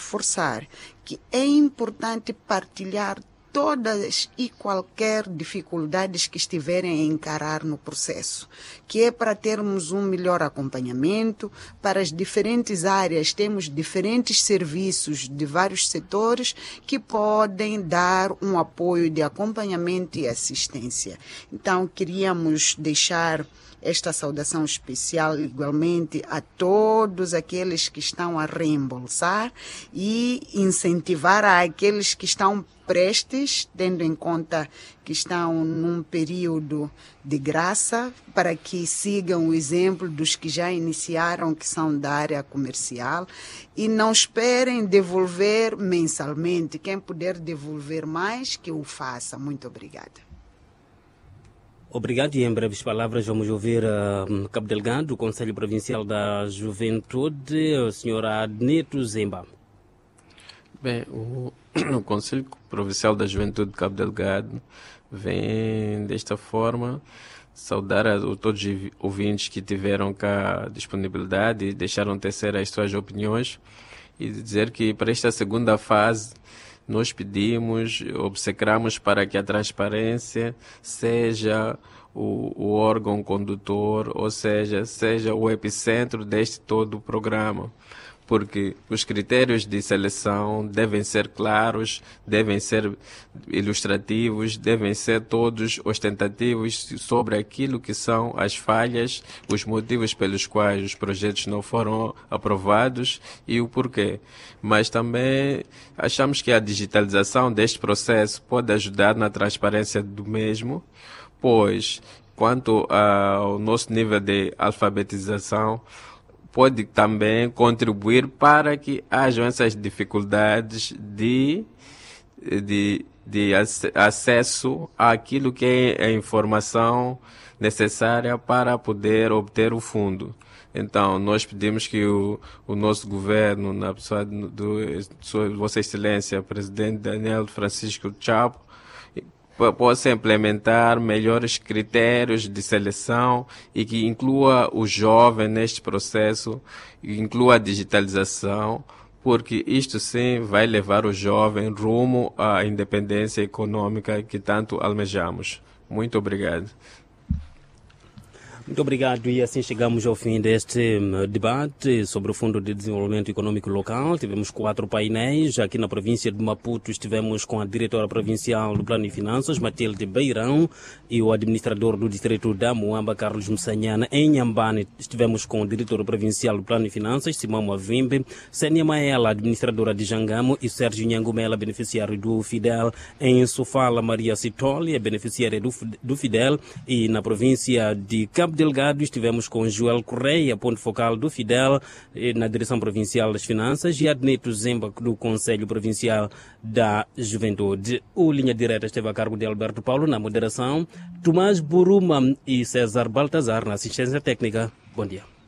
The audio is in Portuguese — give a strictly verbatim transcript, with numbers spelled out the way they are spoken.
reforçar que é importante partilhar todas e qualquer dificuldades que estiverem a encarar no processo, que é para termos um melhor acompanhamento para as diferentes áreas. Temos diferentes serviços de vários setores que podem dar um apoio de acompanhamento e assistência. Então, queríamos deixar esta saudação especial igualmente a todos aqueles que estão a reembolsar e incentivar aqueles que estão prestes, tendo em conta que estão num período de graça, para que sigam o exemplo dos que já iniciaram, que são da área comercial, e não esperem devolver mensalmente. Quem puder devolver mais, que o faça. Muito obrigada. Obrigado, e em breves palavras vamos ouvir uh, Cabo Delgado, do Conselho Provincial da Juventude, a senhora Adneto Zemba. Bem, o, o Conselho Provincial da Juventude de Cabo Delgado vem desta forma saudar a, a todos os ouvintes que tiveram cá disponibilidade e deixaram tecer as suas opiniões, e dizer que para esta segunda fase nós pedimos, obcecamos para que a transparência seja o, o órgão condutor, ou seja, seja o epicentro deste todo o programa. Porque os critérios de seleção devem ser claros, devem ser ilustrativos, devem ser todos ostentativos sobre aquilo que são as falhas, os motivos pelos quais os projetos não foram aprovados e o porquê. Mas também achamos que a digitalização deste processo pode ajudar na transparência do mesmo, pois, quanto ao nosso nível de alfabetização, pode também contribuir para que hajam essas dificuldades de, de, de acesso àquilo que é a informação necessária para poder obter o fundo. Então, nós pedimos que o, o nosso governo, na pessoa do, do Vossa Excelência, Presidente Daniel Francisco Chapo, possa implementar melhores critérios de seleção e que inclua o jovem neste processo, inclua a digitalização, porque isto sim vai levar o jovem rumo à independência econômica que tanto almejamos. Muito obrigado. Muito obrigado, e assim chegamos ao fim deste debate sobre o Fundo de Desenvolvimento Econômico Local. Tivemos quatro painéis. Aqui na província de Maputo estivemos com a diretora provincial do Plano e Finanças, Matilde Beirão, e o administrador do distrito da Moamba, Carlos Mssanhana. Em Nhambane estivemos com o diretor provincial do Plano e Finanças, Simão Mavimbe, Sênia Maela, administradora de Jangamo, e Sérgio Nhangumela, beneficiário do Fidel. Em Sofala, Maria Citoli, beneficiária do, do Fidel. E na província de Cabo Delgado estivemos com Joel Correia, ponto focal do Fidel, na Direção Provincial das Finanças, e Adneto Zemba, do Conselho Provincial da Juventude. O Linha Direta esteve a cargo de Alberto Paulo na moderação, Tomás Buruma e César Baltazar na assistência técnica. Bom dia.